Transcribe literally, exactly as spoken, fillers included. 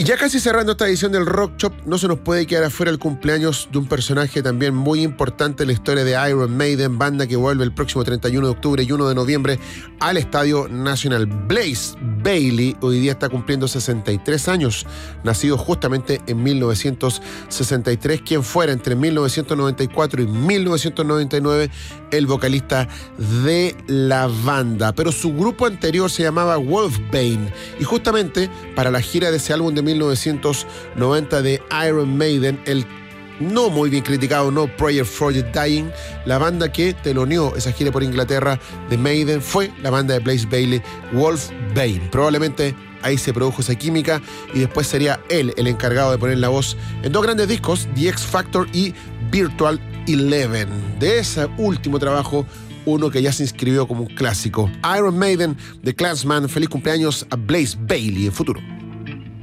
Y ya casi cerrando esta edición del Rock Shop, no se nos puede quedar afuera el cumpleaños de un personaje también muy importante en la historia de Iron Maiden, banda que vuelve el próximo treinta y uno de octubre y uno de noviembre al Estadio Nacional. Blaze Bayley hoy día está cumpliendo sesenta y tres años, nacido justamente en mil novecientos sesenta y tres, quien fuera entre mil novecientos noventa y cuatro y mil novecientos noventa y nueve el vocalista de la banda. Pero su grupo anterior se llamaba Wolfbane, y justamente para la gira de ese álbum de mil novecientos noventa de Iron Maiden, el no muy bien criticado No Prayer for the Dying, la banda que teloneó esa gira por Inglaterra de Maiden fue la banda de Blaze Bayley, Wolfbane. Probablemente ahí se produjo esa química y después sería él el encargado de poner la voz en dos grandes discos, The X Factor y Virtual Eleven. De ese último trabajo, uno que ya se inscribió como un clásico, Iron Maiden, The Clansman. Feliz cumpleaños a Blaze Bayley en futuro.